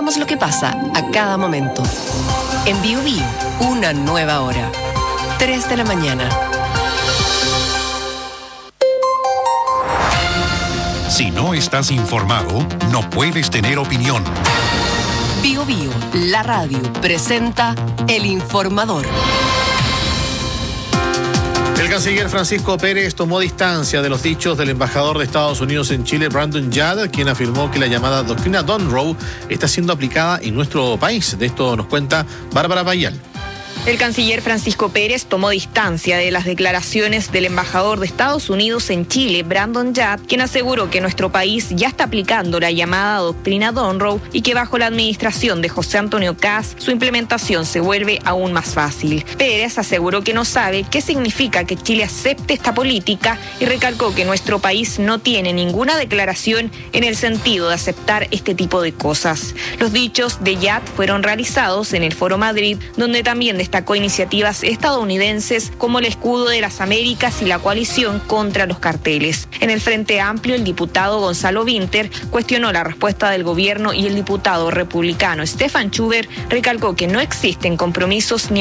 contamos lo que pasa a cada momento. En Bio Bio, una nueva hora. 3 de la mañana. Si no estás informado, no puedes tener opinión. Bio Bio, la radio, presenta El Informador. El canciller Francisco Pérez tomó distancia de los dichos del embajador de Estados Unidos en Chile, Brandon Judd, quien afirmó que la llamada doctrina Monroe está siendo aplicada en nuestro país. De esto nos cuenta Bárbara Payal. El canciller Francisco Pérez tomó distancia de las declaraciones del embajador de Estados Unidos en Chile, Brandon Judd, quien aseguró que nuestro país ya está aplicando la llamada doctrina Monroe y que bajo la administración de José Antonio Kast, su implementación se vuelve aún más fácil. Pérez aseguró que no sabe qué significa que Chile acepte esta política y recalcó que nuestro país no tiene ninguna declaración en el sentido de aceptar este tipo de cosas. Los dichos de Judd fueron realizados en el Foro Madrid, donde también destacó iniciativas estadounidenses como el Escudo de las Américas y la coalición contra los carteles. En el Frente Amplio, el diputado Gonzalo Vinter cuestionó la respuesta del gobierno y el diputado republicano Stefan Schuber recalcó que no existen compromisos ni